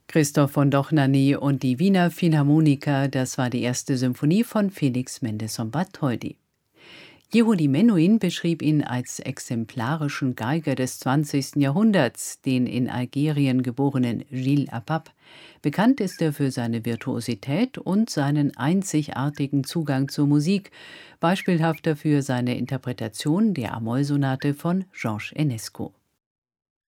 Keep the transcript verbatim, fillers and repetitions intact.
Christoph von Dohnanyi und die Wiener Philharmoniker, das war die erste Symphonie von Felix Mendelssohn Bartholdy. Yehudi Menuhin beschrieb ihn als exemplarischen Geiger des zwanzigsten Jahrhunderts, den in Algerien geborenen Gilles Apap. Bekannt ist er für seine Virtuosität und seinen einzigartigen Zugang zur Musik, beispielhaft dafür seine Interpretation der A-Moll-Sonate von Georges Enesco.